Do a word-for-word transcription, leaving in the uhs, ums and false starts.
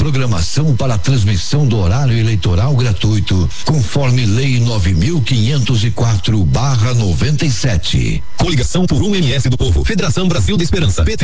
programação para a transmissão do horário eleitoral gratuito, conforme Lei nove mil quinhentos e quatro barra noventa e sete. Coligação por um M S do Povo. Federação Brasil da Esperança. P T